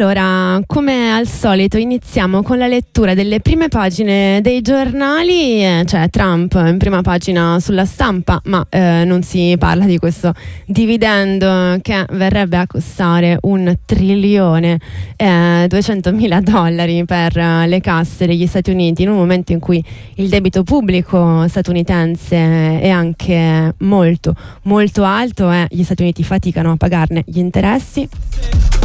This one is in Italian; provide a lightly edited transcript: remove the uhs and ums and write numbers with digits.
allora, come al solito, iniziamo con la lettura delle prime pagine dei giornali, cioè Trump in prima pagina sulla Stampa, ma non si parla di questo dividendo che verrebbe a costare $1.200.000 per le casse degli Stati Uniti, in un momento in cui il debito pubblico statunitense è anche molto, molto alto e gli Stati Uniti faticano a pagarne gli interessi.